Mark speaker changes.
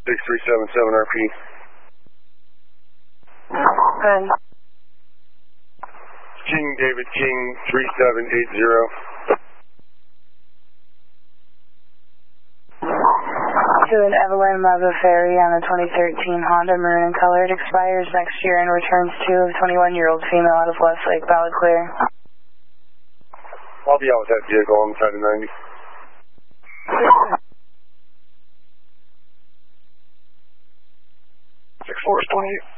Speaker 1: 6377 RP.
Speaker 2: Good.
Speaker 1: King David King 3780.
Speaker 2: To an Evelyn Mava Ferry on a 2013 Honda Maroon and Colored, expires next year and returns to a 21-year-old female out of Westlake, valid clear.
Speaker 1: I'll be out with that vehicle on the side of 90. 6-4 is 28.